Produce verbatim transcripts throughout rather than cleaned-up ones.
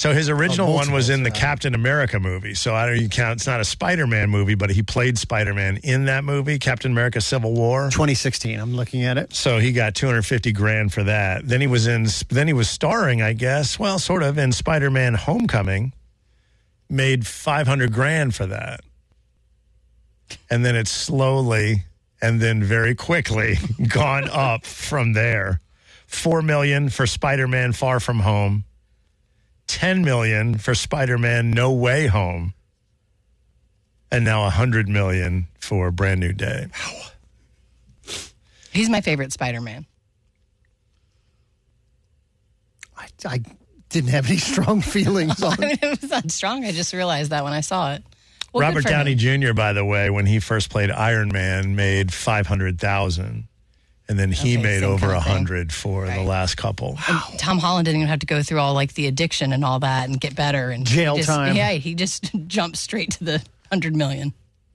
So his original Oh, one was in the multiples, yeah. Captain America movie. So I don't you count. It's not a Spider-Man movie, but he played Spider-Man in that movie, Captain America: Civil War. twenty sixteen. I'm looking at it. So he got two hundred fifty grand for that. Then he was in. Then he was starring, I guess. Well, sort of in Spider-Man: Homecoming. Made five hundred grand for that, and then it's slowly and then very quickly gone up from there. Four million for Spider-Man: Far From Home. ten million for Spider-Man: No Way Home. And now one hundred million for Brand New Day. Wow. He's my favorite Spider-Man. I, I didn't have any strong feelings on I mean, it. it was not strong. I just realized that when I saw it. Well, Robert good for Downey him. Junior, by the way, when he first played Iron Man, made five hundred thousand dollars. And then he Okay, made same over kind a of thing. hundred for the Right. last couple. And Tom Holland didn't even have to go through all like the addiction and all that and get better and Jail just, time. Yeah, he just jumped straight to the hundred million.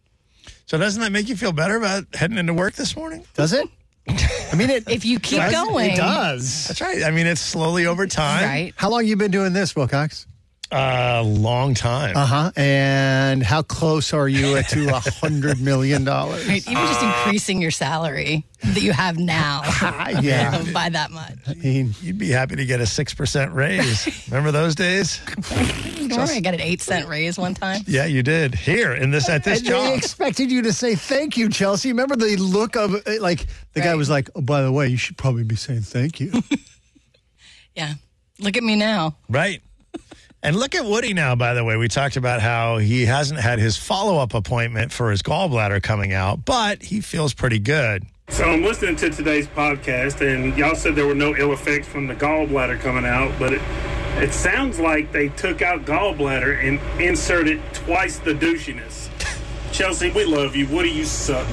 So doesn't that make you feel better about heading into work this morning? Does it? I mean, it. If you keep does- going, It does. That's right. I mean, it's slowly over time. right? How long you been doing this, Wilcox? A long time. Uh huh. And how close are you to a hundred million dollars? Right, even just increasing your salary that you have now Yeah. by that much. I mean, You'd be happy to get a six percent raise. Remember those days? Remember I got an eight cent raise one time? Yeah, you did. Here in this at this and job. they expected you to say thank you, Chelsea. Remember the look of like the guy Right. was like, "Oh, by the way, you should probably be saying thank you." Yeah. Look at me now. Right. And look at Woody now, by the way. We talked about how he hasn't had his follow-up appointment for his gallbladder coming out, but he feels pretty good. So I'm listening to today's podcast, and y'all said there were no ill effects from the gallbladder coming out, but it, it sounds like they took out gallbladder and inserted twice the douchiness. Chelsea, we love you. Woody, you suck.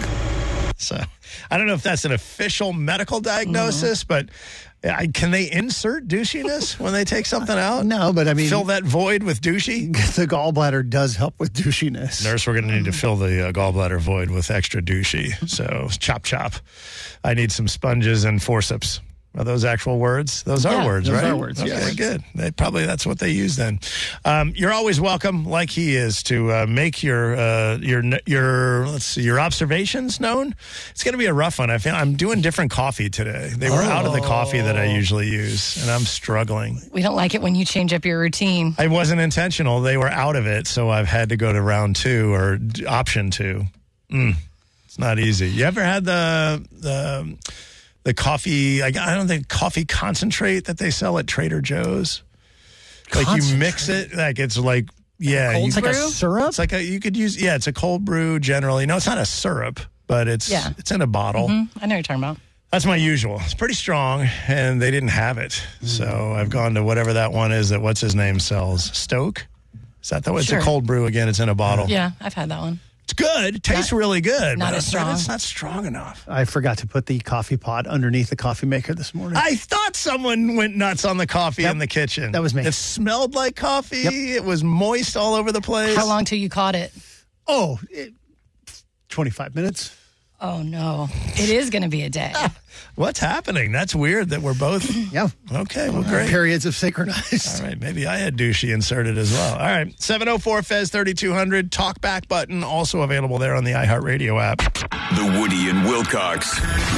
So I don't know if that's an official medical diagnosis, but I, can they insert douchiness when they take something out? No, but I mean, Fill that void with douchey? the gallbladder does help with douchiness. Nurse, we're going to need to fill the uh, gallbladder void with extra douchey. So chop, chop. I need some sponges and forceps. Are those actual words? Those are Yeah, words, those right? are words, Okay, yes. good. They probably that's what they use then. Um, you're always welcome, like he is, to uh, make your uh, your your let's see your observations known. It's going to be a rough one. I feel I'm doing different coffee today. They were out of the coffee that I usually use, and I'm struggling. We don't like it when you change up your routine. I wasn't intentional. They were out of it, so I've had to go to round two or d- option two. Mm, it's not easy. You ever had the the the coffee? Like, I don't think coffee concentrate that they sell at Trader Joe's. Like you mix it, like it's like yeah, Cold you, It's like a brew? syrup. it's like a, you could use yeah, it's a cold brew generally. No, it's not a syrup, but it's Yeah. it's in a bottle. Hmm, I know what you're talking about. That's my usual. It's pretty strong, and they didn't have it. So I've gone to whatever that one is that what's his name sells. Stoke? Is that the one? It's Sure. a cold brew again. It's in a bottle. Yeah, I've had that one. It's good. It tastes Not- really good. not but as strong. It's not strong enough. I forgot to put the coffee pot underneath the coffee maker this morning. I thought someone went nuts on the coffee Yep. in the kitchen. That was me. It smelled like coffee. Yep. It was moist all over the place. How long till you caught it? oh, it, twenty-five minutes. Oh, no. It is going to be a day. What's happening? That's weird that we're both. Yeah. Okay, well, great. Periods of synchronized. All right, maybe I had douchey inserted as well. All right, seven oh four Fez thirty-two hundred, talkback button, also available there on the iHeartRadio app. The Woody and Wilcox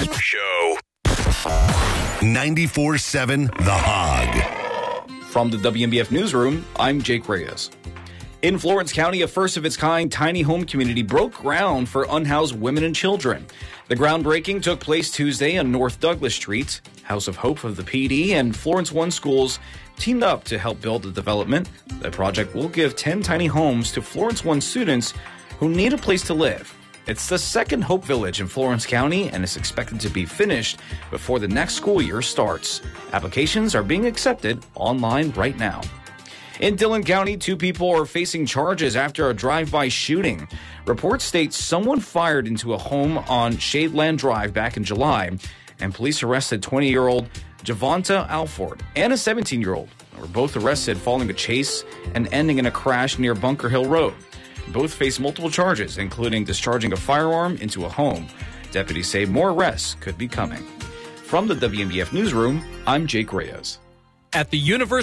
Show. ninety-four seven The Hog. From the W M B F Newsroom, I'm Jake Reyes. In Florence County, a first-of-its-kind tiny home community broke ground for unhoused women and children. The groundbreaking took place Tuesday on North Douglas Street. House of Hope of the P D and Florence One Schools teamed up to help build the development. The project will give ten tiny homes to Florence One students who need a place to live. It's the second Hope Village in Florence County and is expected to be finished before the next school year starts. Applications are being accepted online right now. In Dillon County, two people are facing charges after a drive-by shooting. Reports state someone fired into a home on Shadeland Drive back in July, and police arrested twenty-year-old Javonta Alford and a seventeen-year-old. They were both arrested following a chase and ending in a crash near Bunker Hill Road. Both face multiple charges, including discharging a firearm into a home. Deputies say more arrests could be coming. From the W M B F Newsroom, I'm Jake Reyes. At the University